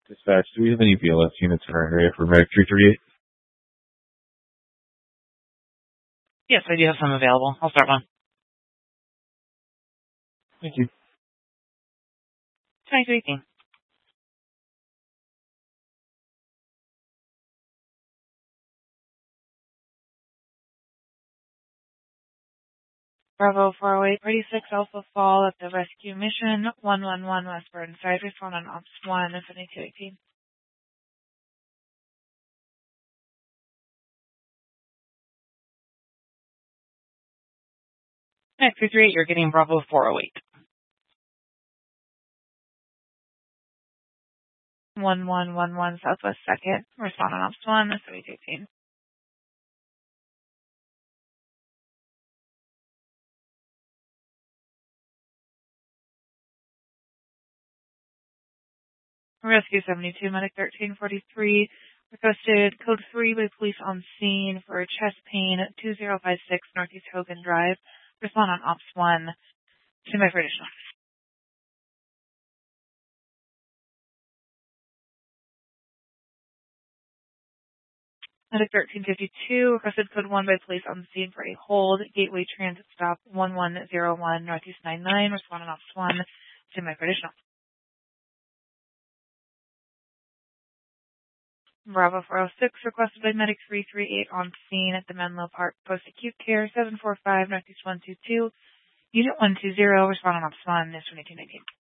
Dispatch, do we have any BLS units in our area for Medic 338? Yes, I do have some available. I'll start one. Thank you. 2218. Bravo 408, Party 6 Alpha Fall at the rescue mission, 111 West Burnside, respond on Ops 1, 2218. Medic 338, you're getting Bravo 408. 1111 Southwest 2nd, respond on Ops 1, 2218. Rescue 72, Medic 1343, requested code 3 by police on scene for chest pain, 2056 Northeast Hogan Drive. Respond on Ops 1, semi for additional. Medic 1352, requested code 1 by police on scene for a hold, Gateway Transit Stop 1101 Northeast 99. Respond on Ops 1, semi for additional. Bravo 406, requested by Medic 338 on scene at the Menlo Park Post Acute Care, 745 Northeast 122. Unit 120, respond on Ops 1, 2219.